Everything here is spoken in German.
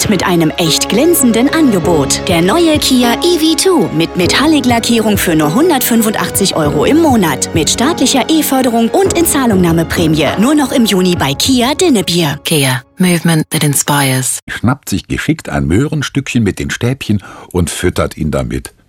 mit einem echt glänzenden Angebot. Der neue Kia EV2 mit Metallic-Lackierung für nur 185 € im Monat. Mit staatlicher E-Förderung und Inzahlungnahmeprämie. Nur noch im Juni bei Kia Dinnebier. Kia. Movement that inspires. Schnappt sich geschickt ein Möhrenstückchen mit den Stäbchen und füttert ihn damit.